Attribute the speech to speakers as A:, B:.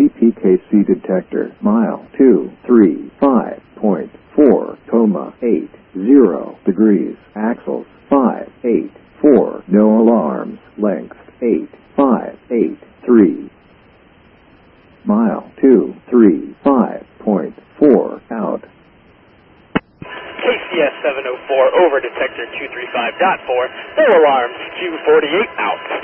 A: CPKC detector, mile 235.4, 80 degrees, axles 584, no alarms, length 8583. Mile 235.4 out.
B: KCS 704 over detector 235.4, no alarms, Q48 out.